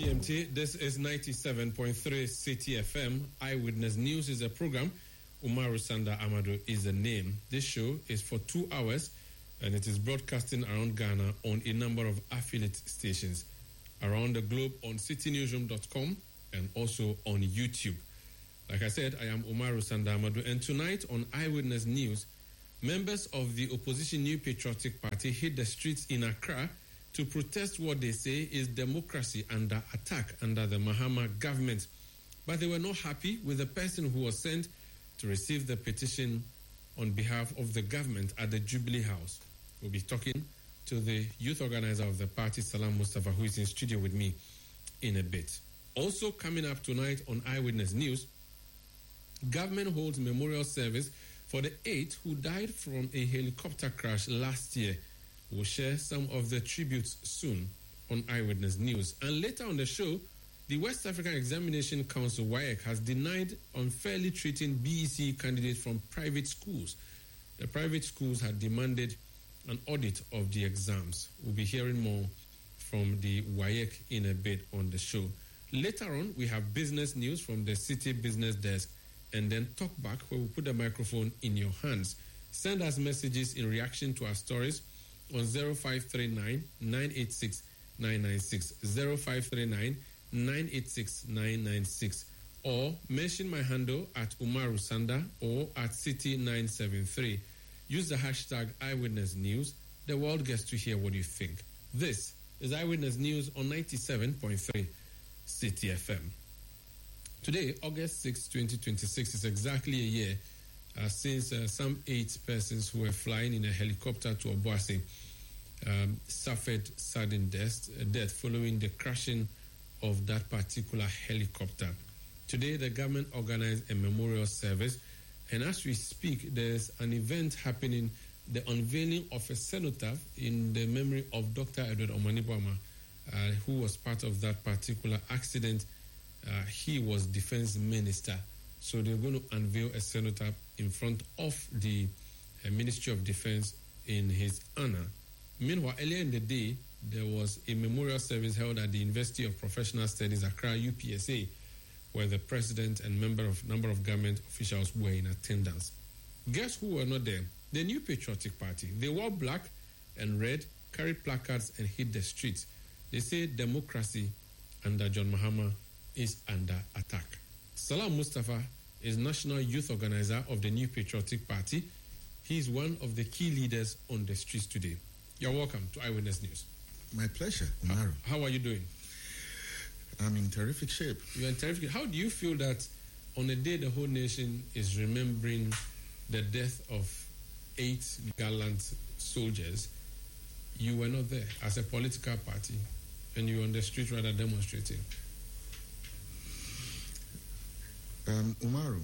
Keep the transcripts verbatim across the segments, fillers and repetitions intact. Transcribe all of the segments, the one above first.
G M T, this is ninety-seven point three City F M. Eyewitness News is a program. Umaru Sanda Amado is the name. This show is for two hours and it is broadcasting around Ghana on a number of affiliate stations around the globe on city newsroom dot com and also on YouTube. Like I said, I am Umaru Sanda Amado, and tonight on Eyewitness News, members of the opposition New Patriotic Party hit the streets in Accra to protest what they say is democracy under attack under the Mahama government. But they were not happy with the person who was sent to receive the petition on behalf of the government at the Jubilee House. We'll be talking to the youth organizer of the party, Salam Mustafa, who is in studio with me in a bit. Also coming up tonight on Eyewitness News, government holds memorial service for the eight who died from a helicopter crash last year. We'll share some of the tributes soon on Eyewitness News. And later on the show, the West African Examination Council, W A E C, has denied unfairly treating B E C candidates from private schools. The private schools had demanded an audit of the exams. We'll be hearing more from the W A E C in a bit on the show. Later on, we have business news from the City Business Desk, and then Talk Back, where we put the microphone in your hands. Send us messages in reaction to our stories on zero five three nine, nine eight six, nine nine six, zero five three nine, nine eight six, nine nine six, or mention my handle at Umaru Sanda or at City nine seven three. Use the hashtag Eyewitness News. The world gets to hear what you think. This is Eyewitness News on ninety-seven point three City F M. Today, August sixth, twenty twenty-six, is exactly a year uh, since uh, some eight persons who were flying in a helicopter to Obuasi um, suffered sudden death, uh, death following the crashing of that particular helicopter. Today, the government organized a memorial service, and as we speak, there's an event happening, the unveiling of a cenotaph in the memory of Doctor Edward Omanibwama, uh, who was part of that particular accident. Uh, he was defense minister. So they're going to unveil a cenotaph in front of the uh, Ministry of Defense in his honor. Meanwhile, earlier in the day, there was a memorial service held at the University of Professional Studies, Accra, U P S A, where the president and member of number of government officials were in attendance. Guess who were not there? The New Patriotic Party. They wore black and red, carried placards and hit the streets. They say democracy under John Mahama is under attack. Salam Mustafa is national youth organizer of the New Patriotic Party. He is one of the key leaders on the streets today. You're welcome to Eyewitness News. My pleasure, Umaru. How, how are you doing? I'm in terrific shape. You're in terrific. How do you feel that on a day the whole nation is remembering the death of eight gallant soldiers, you were not there as a political party and you were on the street rather demonstrating? Um, Umaru,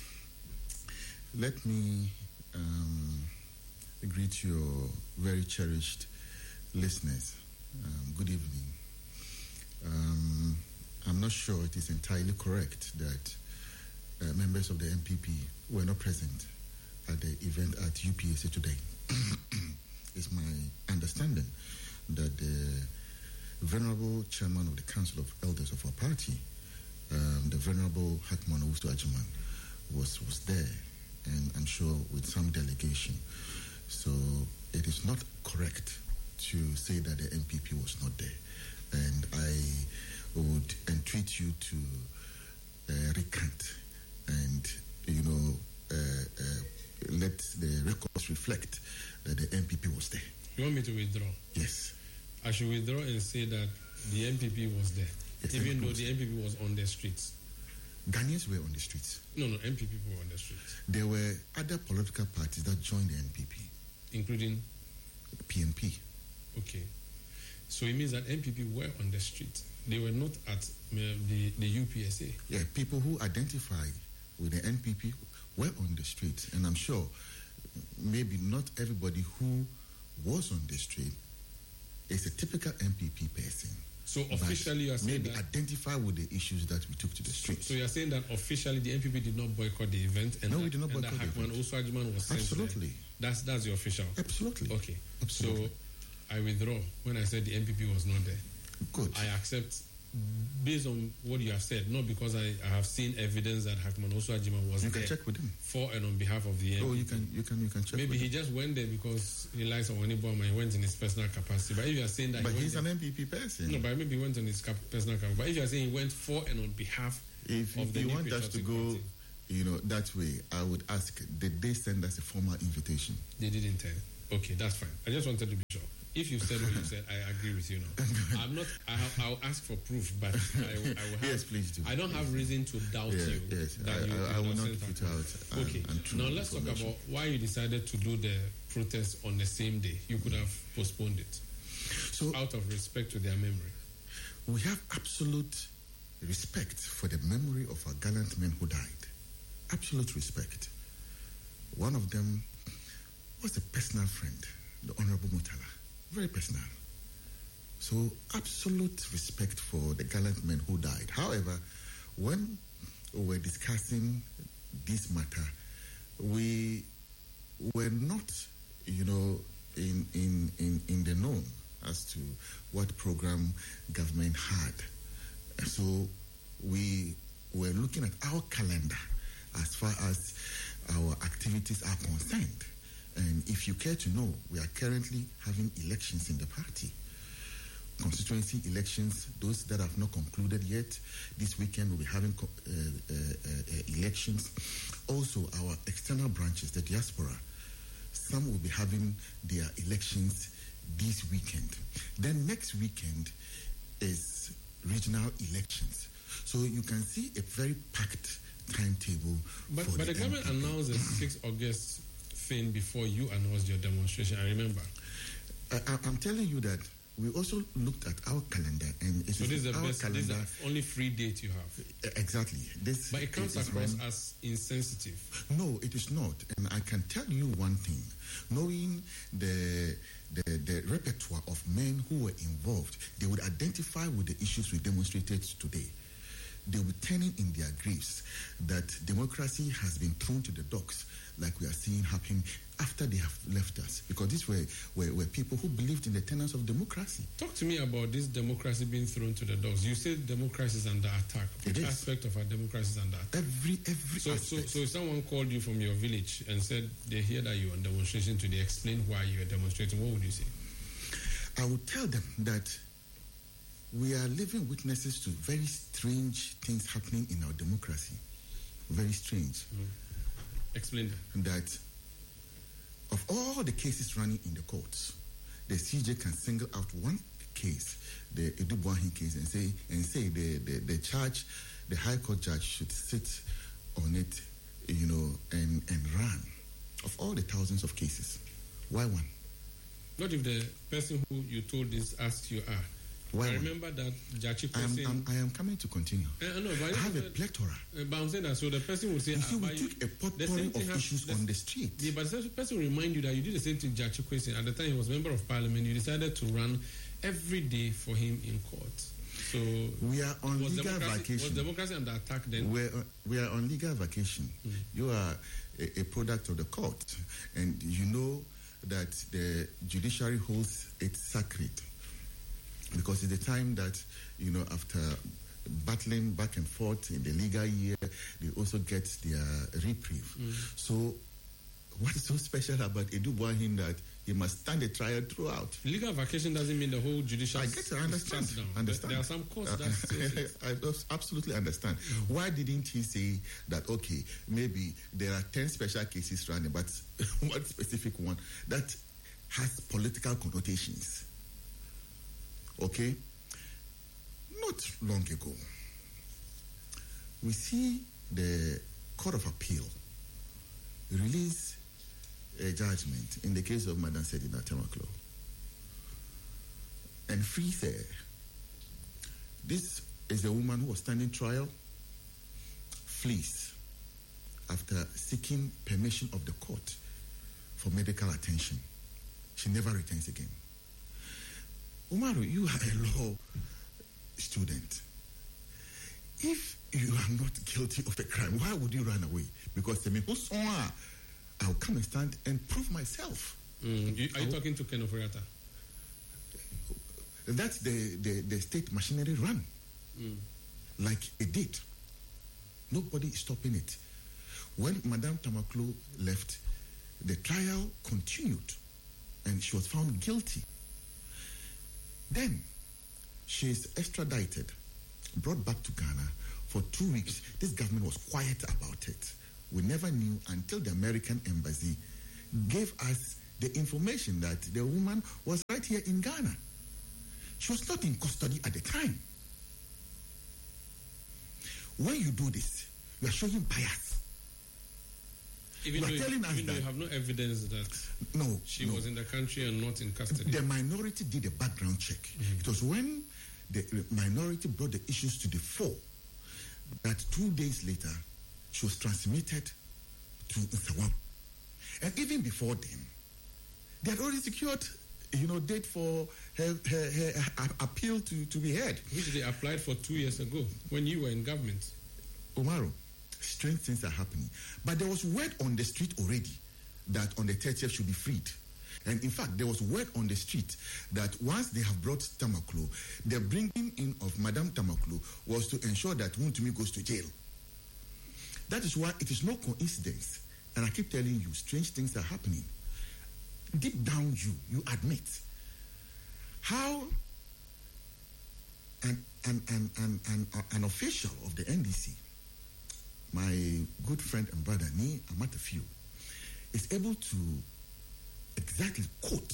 let me um, greet your very cherished listeners. Um, good evening. Um, I'm not sure it is entirely correct that uh, members of the M P P were not present at the event at U P S A today. It's my understanding that the venerable chairman of the Council of Elders of our party, Um, the Venerable Hatman Owusu Ajiman, was was there, and I'm sure with some delegation. So it is not correct to say that the M P P was not there, and I would entreat you to uh, recant and you know uh, uh, let the records reflect that the M P P was there. You want me to withdraw? Yes. I should withdraw and say that the M P P was there. Yes, even though the M P P was on the streets. Ghanaians were on the streets. No, no, M P P were on the streets. There were other political parties that joined the M P P. Including? P N P. Okay. So it means that M P P were on the street. They were not at uh, the, the U P S A. Yeah, people who identified with the M P P were on the street. And I'm sure maybe not everybody who was on the street is a typical M P P person. So officially you are saying maybe that identify with the issues that we took to the streets. So, so you are saying that officially the M P P did not boycott the event, and no, that, we did not boycott and that Hatman Owusu Ajiman was sent absolutely. There. That's that's the official. Absolutely. Okay. Absolutely. So I withdraw when I said the M P P was not there. Good. I accept based on what you have said, not because I, I have seen evidence that Hackman also Ajima was You there can check with him. for and on behalf of the N P P. Oh, you can, you can, you can check. Maybe with he him. just went there because he likes Owaniboma. He went in his personal capacity. But if you are saying that, But he he's went an N P P person. no, but maybe he went on his cap- personal capacity. But if you are saying he went for and on behalf If, of if the you New want us to Patriotic go, Party, you know, that way, I would ask, did they send us a formal invitation? they didn't tell. Okay, that's fine. I just wanted to be sure. If you said what you said, I agree with you now. I'm not. I have, I'll ask for proof, but I, I will have. Yes, please do. I don't have reason to doubt Yeah, you. yes, that I, you I, I did will not send put that out. proof. Okay. Un, untrue Now let's talk information. about why you decided to do the protest on the same day. You could have postponed it. So out of respect to their memory. We have absolute respect for the memory of our gallant men who died. Absolute respect. One of them was a personal friend, the Honorable Mutala. Very personal. So absolute respect for the gallant men who died. However, when we were discussing this matter, we were not, you know, in, in, in, in the know as to what program government had. So we were looking at our calendar as far as our activities are concerned. And if you care to know, we are currently having elections in the party. Constituency elections, those that have not concluded yet. This weekend we'll be having uh, uh, uh, elections. Also, our external branches, the diaspora, some will be having their elections this weekend. Then next weekend is regional elections. So you can see a very packed timetable. But, for but the, the government N P P. announced the sixth of August thing before you announced your demonstration, I remember. I, I'm telling you that we also looked at our calendar, and it so is this is the our best, calendar. this is the only free date you have. Exactly. This but it comes is across when, as insensitive. No, it is not. And I can tell you one thing. Knowing the, the, the repertoire of men who were involved, they would identify with the issues we demonstrated today. They will be turning in their graves that democracy has been thrown to the dogs, like we are seeing happen after they have left us. Because these were, were, were people who believed in the tenets of democracy. Talk to me about this democracy being thrown to the dogs. You said democracy is under attack. Which It is. aspect of our democracy is under attack? Every, every So, so, aspect. so if someone called you from your village and said they hear that you're on demonstration today, explain why you're demonstrating, what would you say? I would tell them that we are living witnesses to very strange things happening in our democracy. Very strange. Mm. Explain that. That of all the cases running in the courts, the C J can single out one case, the Edubuahi case, and say and say the, the, the judge, the High Court judge should sit on it, you know, and, and run. Of all the thousands of cases, why one? What if the person who you told this asked you, ah, Why I one? remember that Jachi I am, person. I'm, I am coming to continue. Uh, no, but I have a uh, plethora. uh, but I'm saying that so the person will say, You see, ah, we but took you- a potpourri the same of thing hap- issues the- on the street. Yeah, but the person will remind you that you did the same thing Jachi Kwesi. At the time he was member of parliament, you decided to run every day for him in court. So We are on was legal democracy, vacation. was democracy under attack then? We're, uh, we are on legal vacation. Mm. You are a, a product of the court, and you know that the judiciary holds it sacred because it's the time that, you know, after battling back and forth in the legal year, they also get their reprieve. Mm. So what is so special about Edu Buahin that he must stand a trial throughout? Legal vacation doesn't mean the whole judicial I get to understand. shuts down. understand. There are some courts that Uh, still sit. I just absolutely understand. Mm. Why didn't he say that, okay, maybe there are ten special cases running, but one specific one that has political connotations? Okay? Not long ago, we see the Court of Appeal release a judgment in the case of Madam Sedina Temaklo and free there. This is a woman who was standing trial, flees after seeking permission of the court for medical attention. She never returns again. Umaru, you are a law student. If you are not guilty of a crime, why would you run away? Because the people saw her, I'll come and stand and prove myself. Mm. You, are you talking to Ken Oforiatta? That's the, the, the state machinery run. mm. like it did. Nobody is stopping it. When Madame Tamaklo left, the trial continued and she was found guilty. Then she is extradited, brought back to Ghana. For two weeks, this government was quiet about it. We never knew until the American embassy gave us the information that the woman was right here in Ghana. She was not in custody at the time. When you do this, you are showing bias. Even, you though, are telling even us though that you have no evidence that no, she no. was in the country and not in custody. The minority did a background check. Mm-hmm. It was when the minority brought the issues to the fore that two days later she was transmitted to Nsawam. And even before then, they had already secured, you know, date for her, her, her, her appeal to, to be heard. Which they applied for two years ago when you were in government. Umaru, strange things are happening. But there was word on the street already that on the thirtieth should be freed. And in fact, there was word on the street that once they have brought Tamaklo, the bringing in of Madame Tamaklo was to ensure that Wontumi goes to jail. That is why it is no coincidence. And I keep telling you, strange things are happening. Deep down you, you admit how an, an, an, an, an, an official of the N D C, my good friend and brother, Ni Amatafiu, is able to exactly quote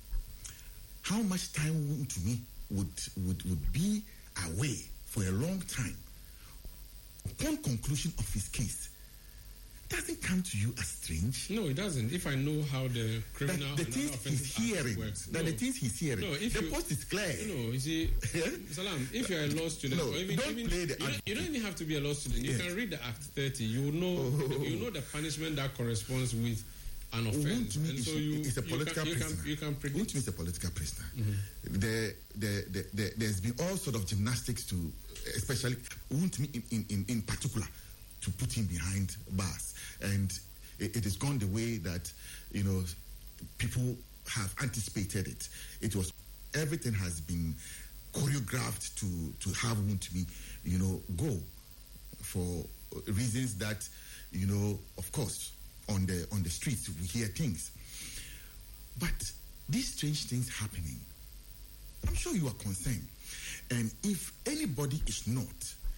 how much time Wontumi would, would, would be away for a long time. Upon conclusion of his case, doesn't come to you as strange? No, it doesn't. If I know how the criminal that the things he's hearing, works. that no. the things he's hearing, no, if the you, post is clear. No, you see, Salam, if you're a law student, no, or even, don't even, play the you, don't, you don't even have to be a law student. You yes. can read the Act thirty. You know, oh. you know the punishment that corresponds with an offense. And so you, it's a political you can, prisoner. You can, you can predict. Wontumi is a political prisoner. Mm-hmm. The, the, the, the, there's been all sort of gymnastics to, especially Wontumi in, in, in, in particular, to put him behind bars. And it, it has gone the way that, you know, people have anticipated it. It was, everything has been choreographed to, to have Wontumi, you know, go for reasons that, you know, of course, on the on the streets we hear things. But these strange things happening, I'm sure you are concerned. And if anybody is not,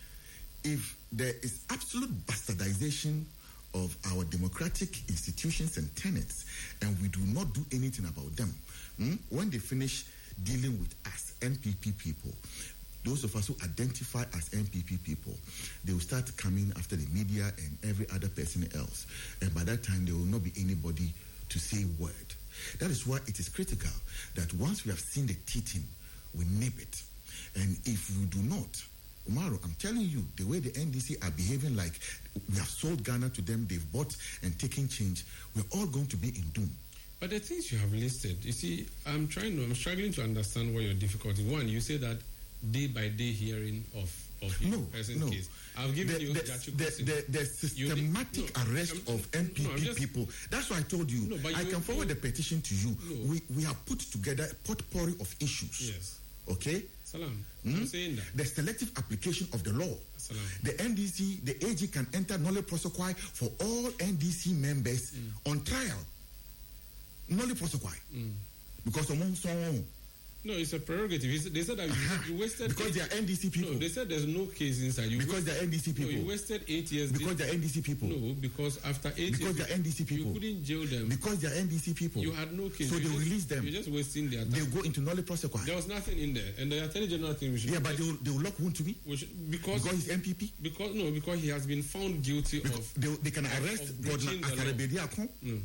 if there is absolute bastardization of our democratic institutions and tenets, and we do not do anything about them, hmm? when they finish dealing with us, N P P people, those of us who identify as N P P people, they will start coming after the media and every other person else. And by that time, there will not be anybody to say a word. That is why it is critical that once we have seen the teaching, we nip it. And if we do not, Umaru, I'm telling you, the way the N D C are behaving like we have sold Ghana to them, they've bought and taken change, we're all going to be in doom. But the things you have listed, you see, I'm trying to, I'm struggling to understand what your difficulty. One, you say that day by day hearing of of your no, person's no. case. I've given the, you the, Jachu the, the, the systematic no, arrest I'm, of N P P no, just, people. That's why I told you. No, I you, can forward you, the petition to you. No. We we have put together a potpourri of issues. Yes. Okay. Salam. Hmm? I'm saying that. The selective application of the law. Salam. The N D C, the A G can enter nolle prosequi for all N D C members mm. on trial. Nolle prosequi. Mm. Because among someone. No, it's a prerogative. They said that uh-huh. you, you wasted... Because they are N D C people. No, they said there's no case inside. You because wasted, they are N D C people. No, you wasted eight years... Because they are N D C people. No, because after eight because years... Because they are N D C people. You couldn't jail them. Because they are N D C people. You had no case. So you they just, release them. You're just wasting their time. They go into nolle prosequi. There was nothing in there. And the Attorney General thing we should... Yeah, but they will, they will lock Wontumi. Because... Because he's N P P? Because, no, because he has been found guilty because of... They, they can arrest Gordon Akarebediakon. No.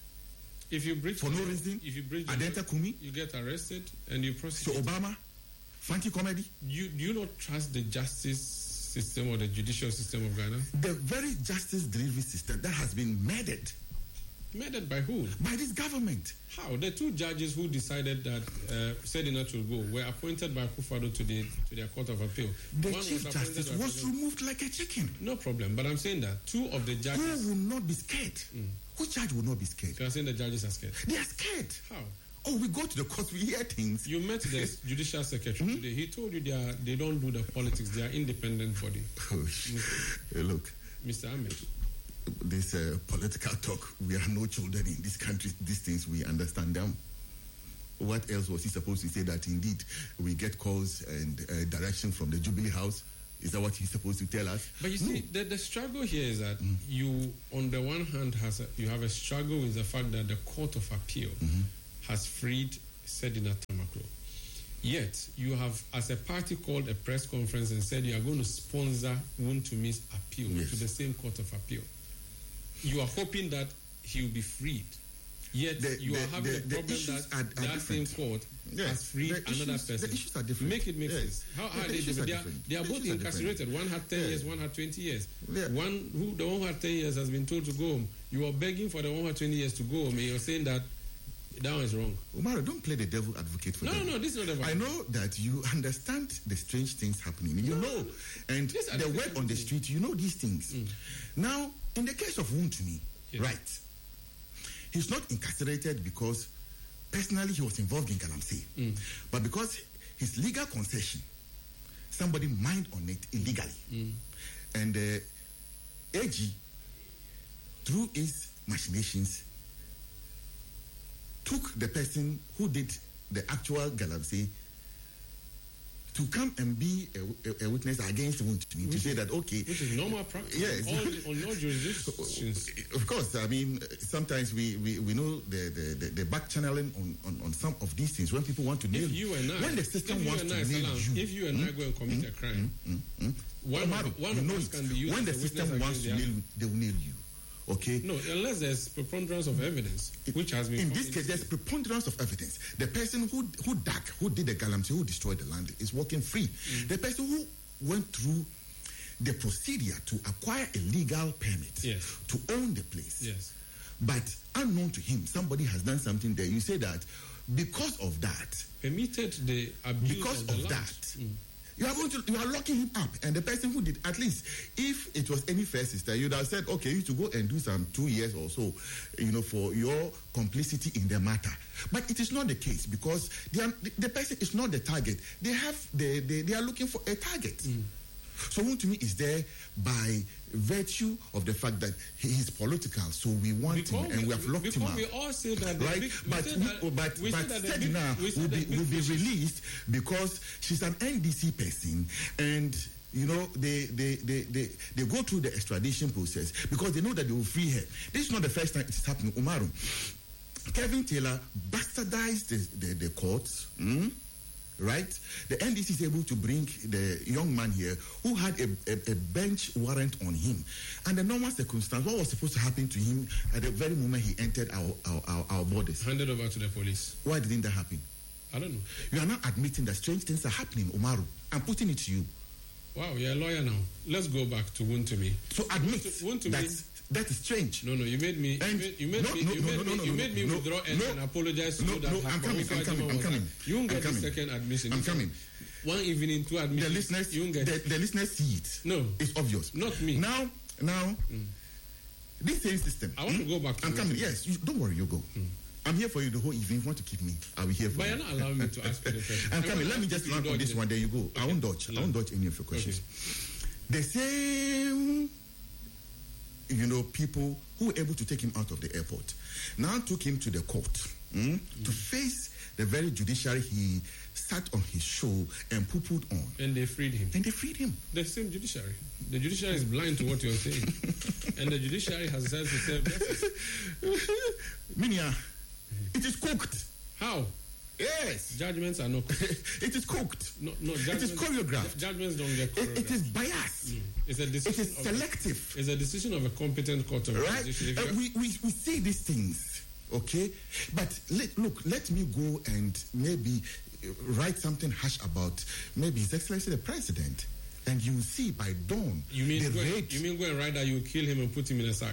If you breach... For no reason. If you breach... Adenta Kumi. You get arrested and you prosecute. So Obama... Fanti comedy? You do you not trust the justice system or the judicial system of Ghana? The very justice delivery system that has been murdered. Murdered by who? By this government. How? The two judges who decided that uh, Sedina to go were appointed by Akufo-Addo to the to their court of appeal. The One chief was justice was removed like a chicken. No problem, but I'm saying that two of the judges... Who will not be scared? Mm. Which judge will not be scared? So you're saying the judges are scared? They are scared. How? Oh, we go to the court, we hear things. You met the judicial secretary mm-hmm. today. He told you they are they don't do the politics. They are independent body. Oh, hey, look, Mister Ahmed. This uh, political talk. We are no children in this country. These things we understand them. What else was he supposed to say? That indeed we get calls and uh, direction from the Jubilee House. Is that what he's supposed to tell us? But you no. see, the, the struggle here is that mm. you, on the one hand, has a, you have a struggle with the fact that the Court of Appeal mm-hmm. has freed Sedina Tamaklo. Yet, you have, as a party, called a press conference and said you are going to sponsor Wuntumi's appeal yes. to the same Court of Appeal. You are hoping that he will be freed. Yet, the, you the, are having the, a problem that are, are that different. same court yes. has freed the another issues, person. The issues are different. Make it make yes. sense. How yeah, are the they different? They are, they are the both incarcerated. Are one had ten yeah. years, one had twenty years. Yeah. One who the one who had ten years has been told to go home. You are begging for the one who had twenty years to go home, and you're saying that that one is wrong. Umar, don't play the devil advocate for no, them. No, no, this is not the I know that you understand the strange things happening. You no, know, and the word on the street, you know these things. Mm. Now, in the case of Wontumi, yes. right, he's not incarcerated because personally he was involved in Galamsey, mm. but because his legal concession, somebody mined on it illegally. Mm. And uh, A G, through his machinations, took the person who did the actual Galamsey to come and be a, a, a witness against Wontumi, to say that, okay... Which is normal practice. Yes. All, on all jurisdictions. Of course, I mean, sometimes we, we, we know the, the, the, the back channeling on, on, on some of these things when people want to nail if you. And I, when the system wants to I, nail Salam, you... If you and mm, I go and commit mm, a crime, mm, mm, mm, one, Omar, one you of know us it. can be used when the as a system wants to nail you, they will nail you. Okay. No, unless there's preponderance of evidence, which has been... In this case, there's preponderance of evidence. The person who who dug, who did the Galamsey, who destroyed the land, is walking free. Mm. The person who went through the procedure to acquire a legal permit yes. to own the place, yes. but unknown to him, somebody has done something there. You say that because of that... Permitted the abuse Because of, the of land. that... Mm. You are going to, you are locking him up, and the person who did, at least, if it was any fair sister, you'd have said, okay, you to go and do some two years or so, you know, for your complicity in the matter. But it is not the case because they are, the person is not the target. They have, they, they, they are looking for a target. Mm. So Wontumi is there by virtue of the fact that he is political, so we want because him and we, we have locked him up. Because we all say that, right? Big, but we that, but but Sedina will be will be released because she's an N D C person and. You know, they, they, they, they, they go through the extradition process because they know that they will free her. This is not the first time it's happening. Umaru, Kevin Taylor bastardized the, the, the courts. Mm? Right? The N D C is able to bring the young man here who had a, a, a bench warrant on him. And the normal circumstance, what was supposed to happen to him at the very moment he entered our, our, our, our borders? Handed over to the police. Why didn't that happen? I don't know. You are not admitting that strange things are happening, Umaru. I'm putting it to you. Wow, you're a lawyer now. Let's go back to Wontumi. So admit Wontumi, that that is strange. No, no, you made me. And you made, you made no, me. No, you no, made no, me, no, you no, made me no, withdraw no, and apologize to no, you that no, I'm coming. I'm coming. I'm coming. You won't get I'm coming. the second admission. I'm coming. One evening, two admissions. The listeners, you won't get the, the listeners see it. No, it's obvious. Not me. Now, now, mm. this same system. I want mm? to go back. To I'm coming. Yes, you, don't worry. You go. Mm. I'm here for you the whole evening. If you want to keep me, I'll be here for but you. But you're not allowing me to ask you the question. I'm coming. Let me just land on this one. There you go. Okay. I won't dodge. I won't dodge any of your questions. Okay. The same, you know, people who were able to take him out of the airport now took him to the court mm, mm. to face the very judiciary he sat on his show and poo-pooed on. And they freed him. And they freed him. The same judiciary. The judiciary is blind to what you're saying. And the judiciary has decided to serve justice. Minia, mm-hmm. it is cooked. How? Yes. Judgments are not cooked. It is cooked. No, no, it is choreographed. Judgments don't get choreographed. It, it is biased. Mm. It's a decision. It is selective. A, it's a decision of a competent court of right? decision. Uh, we, we, we see these things, okay? But let, look, let me go and maybe write something harsh about maybe His Excellency the President. And you will see by dawn you mean the go, rate... You mean go and write that you kill him and put him in a sack?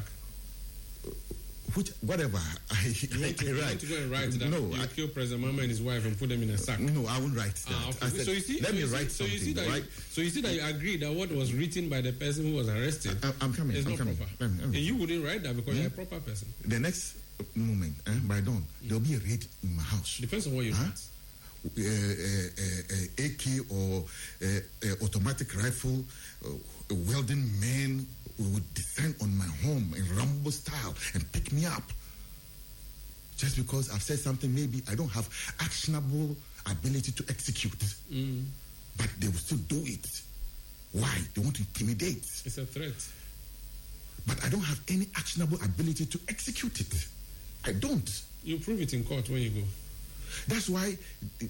Which, whatever. I, you, want to, I, I you write. want to go and write that no, you I, kill President Mama and his wife and put them in a sack? No, I won't write that. Ah, okay. I said, so you see, let so me you write see, something, so you see that right? You, so you see that you agree that what was written by the person who was arrested I, I'm coming, is I'm not coming. proper. I'm, I'm, and you wouldn't write that because hmm? you're a proper person. The next moment, eh, by dawn, mm. there'll be a raid in my house. Depends on what you huh? want. Uh, uh, uh, uh, A K or uh, uh, automatic rifle, uh, welding men would descend on my home in Rambo style and pick me up. Just because I've said something, maybe I don't have actionable ability to execute. Mm. But they will still do it. Why? They want to intimidate. It's a threat. But I don't have any actionable ability to execute it. I don't. You prove it in court when you go. That's why